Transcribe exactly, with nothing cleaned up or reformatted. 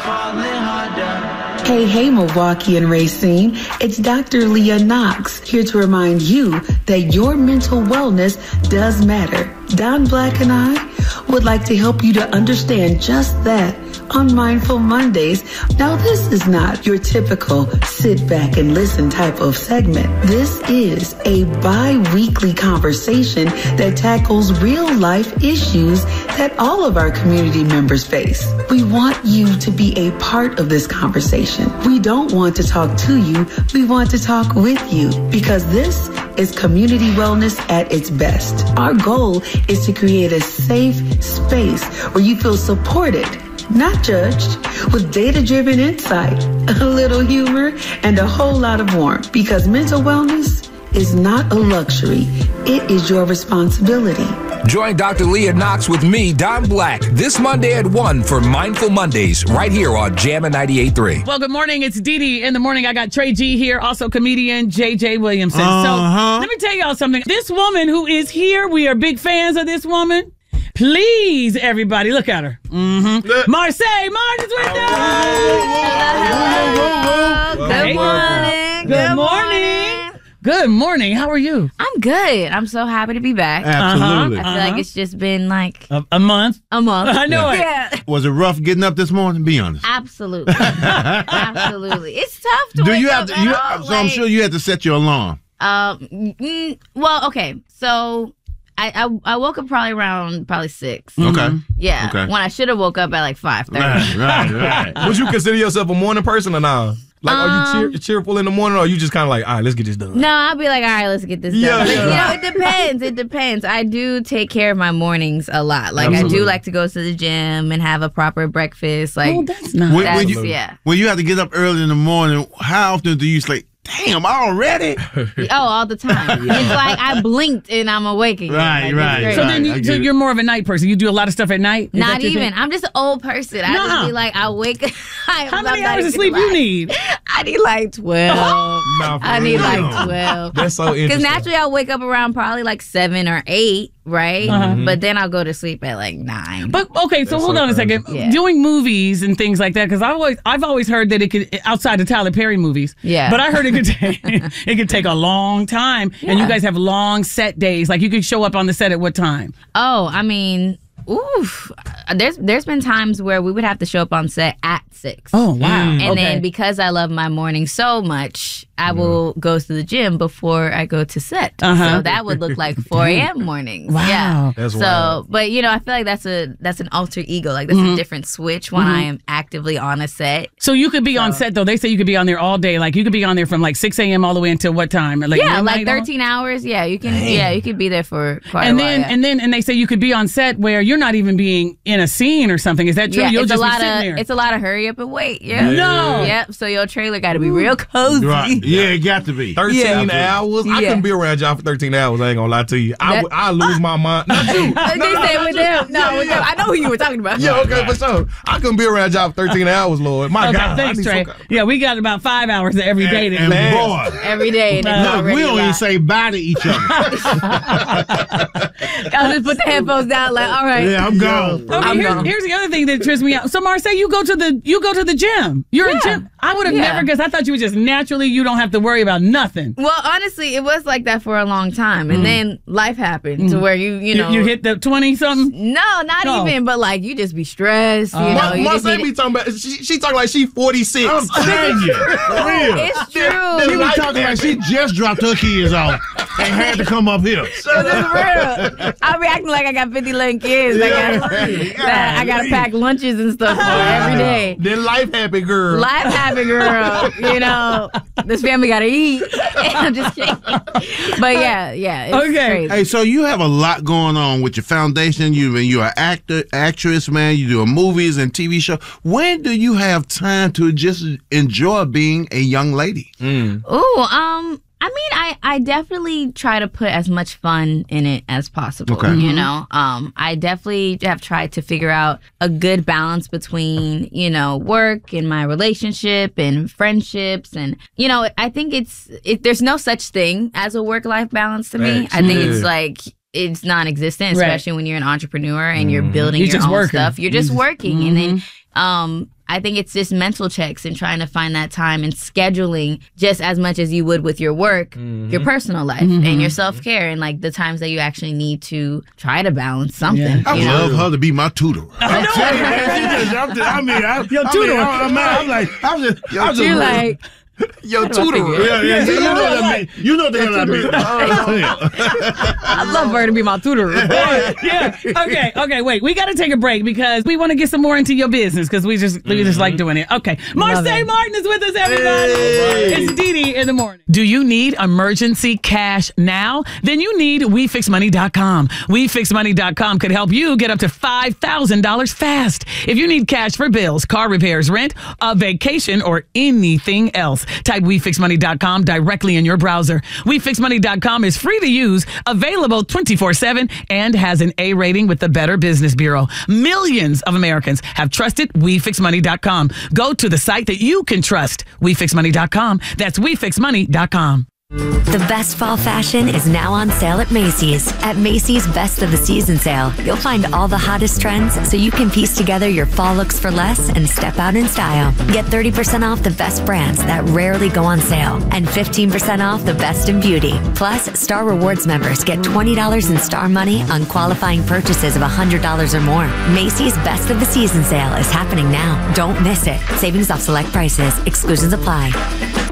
falling harder. Hey, hey, Milwaukee and Racine. It's Doctor Leah Knox here to remind you that your mental wellness does matter. Don Black and I would like to help you to understand just that on Mindful Mondays. Now, this is not your typical sit back and listen type of segment. This is a bi-weekly conversation that tackles real life issues that all of our community members face. We want you to be a part of this conversation. We don't want to talk to you. We want to talk with you because this is community wellness at its best. Our goal is to create a safe space where you feel supported, not judged, with data-driven insight, a little humor, and a whole lot of warmth. Because mental wellness is not a luxury. It is your responsibility. Join Doctor Leah Knox with me, Don Black, this Monday at one for Mindful Mondays, right here on Jammin' ninety-eight point three. Well, good morning. It's Dee Dee in the morning. I got Trey G here, also comedian J J Williamson. Uh-huh. So let me tell y'all something. This woman who is here, we are big fans of this woman. Please, everybody, look at her. Mm-hmm. Marseille, Martin's with us. Good morning. Good morning. Good morning. How are you? I'm good. I'm so happy to be back. Absolutely. I feel Uh-huh. like it's just been like A, a month. a month. I know it. Yeah. Was it rough getting up this morning? Be honest. Absolutely. Absolutely. It's tough to Do wake you have up to? at You, all, so I'm like- sure you had to set your alarm. Um. mm, Well, okay. So I, I I woke up probably around probably six. Okay. Yeah. Okay. When I should have woke up at like five thirty. Right, right, right. Would you consider yourself a morning person or not? Like, are you Um, cheer- cheerful in the morning, or are you just kind of like, all right, let's get this done? No, I'll be like, all right, let's get this done. Yeah, But, yeah. you know, it depends. It depends. I do take care of my mornings a lot. Like, I Absolutely. do like to go to the gym and have a proper breakfast. Like, Oh, that's nice. When, that's, when you, yeah. when you have to get up early in the morning, how often do you say, damn, already? Oh, all the time. It's like I blinked and I'm awake again. Right, Like, it's right, crazy. So right. then I you, get so it. you're more of a night person. You do a lot of stuff at night? Is Not that your even. thing? I'm just an old person. I Nuh-uh. just be like, I wake up. How many hours of sleep you need? I need like twelve. Nah, for I need real. like twelve. That's so Because interesting. naturally I'll wake up around probably like seven or eight, right? Uh-huh. But then I'll go to sleep at like nine. But okay, so That's hold so on a second. crazy. Yeah. Doing movies and things like that, because I've always I've always heard that it could outside the Tyler Perry movies. Yeah. But I heard it could take it could take a long time, and you Yeah. guys have long set days. Like you could show up on the set at what time? Oh, I mean, oof. There's there's been times where we would have to show up on set at six. Oh wow! And okay. then because I love my morning so much, I will go to the gym before I go to set. Uh-huh. So that would look like four a.m. mornings. Wow. Yeah. That's so, wild. but you know, I feel like that's a that's an alter ego. Like that's a different switch when I am actively on a set. So you could be on set though. They say you could be on there all day. Like you could be on there from like six a.m. all the way until what time? Like Yeah, midnight like on? thirteen hours. Yeah, you can. Yeah, you could be there for quite And a while. then yeah. and then and they say you could be on set where you're not even being in a scene or something. Is that true? yeah, You'll it's a just be lot sitting of there. it's a lot of hurry up and wait. Yeah. No. Yep. So your trailer got to be real cozy. Right. Yeah, it got to be. thirteen Yeah. hours? I Yeah. couldn't be around y'all for thirteen hours. I ain't gonna lie to you. I, That- would- I lose my mind. Not you. Uh, they say with them. No, with them. I know who you were talking about. Yeah, okay, for sure. I couldn't be around y'all for thirteen hours, Lord. My Okay, God. I thanks, need Trey. some- Yeah, we got about five hours every day. And, to and Man. boy, Every day. And it's Look, look, already we a don't lot. even say bye to each other. I'll just put the headphones down. Like, all right. Yeah, I'm gone. Okay, I'm here's, gone. here's the other thing that trips me out. So Marseille, you go to the you go to the gym. You're a Yeah. gym. I would have Yeah. never guessed. I thought you were just naturally. You don't have to worry about nothing. Well, honestly, it was like that for a long time, and then life happened to where you, you You, know, you hit the twenty something. no, not No. even, but like you just be stressed. You know, Ma- you just Marseille need- be talking about, she, she talking like she forty-six. I'm telling you. For real. it's She true. was talking like she just dropped her kids off and had to come up here. It's real. I'll be acting like I got fifty little kids. I got, that I got to pack lunches and stuff for every day. Then life happened, girl. Life happy, girl. You know, this family got to eat. I'm just kidding. But yeah, yeah. It's Okay. crazy. Hey, so you have a lot going on with your foundation. You you're an actor, actress, man. You do movies and T V show. When do you have time to just enjoy being a young lady? Ooh, um, I mean, I, I definitely try to put as much fun in it as possible. Okay. You know, um, I definitely have tried to figure out a good balance between, you know, work and my relationship and friendships. And, you know, I think it's, it, there's no such thing as a work-life balance to me. Thanks. I think Yeah. it's like, it's non-existent, Right. especially when you're an entrepreneur and you're building You're your just own working. stuff. You're just working. And then, um, I think it's just mental checks and trying to find that time and scheduling just as much as you would with your work, mm-hmm. your personal life mm-hmm. and your self-care and like the times that you actually need to try to balance something. Yeah. I would know? love her to be my tutor. I'm telling you, man, she just, I'm just, I mean, I, Your I tutor. mean, I'm, I'm, I'm like, I'm just, I'm just, You're like, Yo, tutor. yeah, yeah, you know what I mean. You know what the hell I mean. I'd love her to be my tutor. Yeah. Okay. Okay. Wait. We got to take a break because we want to get some more into your business because we just we just mm-hmm. like doing it. Okay. Marseille Martin is with us, everybody. Hey. It's Dee Dee in the morning. Do you need emergency cash now? Then you need we fix money dot com. we fix money dot com could help you get up to five thousand dollars fast. If you need cash for bills, car repairs, rent, a vacation, or anything else, type we fix money dot com directly in your browser. we fix money dot com is free to use, available twenty-four seven, and has an A rating with the Better Business Bureau. Millions of Americans have trusted we fix money dot com. Go to the site that you can trust, we fix money dot com. That's we fix money dot com. The best fall fashion is now on sale at Macy's. At Macy's Best of the Season sale, you'll find all the hottest trends so you can piece together your fall looks for less and step out in style. Get thirty percent off the best brands that rarely go on sale and fifteen percent off the best in beauty. Plus, Star Rewards members get twenty dollars in Star Money on qualifying purchases of one hundred dollars or more. Macy's Best of the Season sale is happening now. Don't miss it. Savings off select prices. Exclusions apply.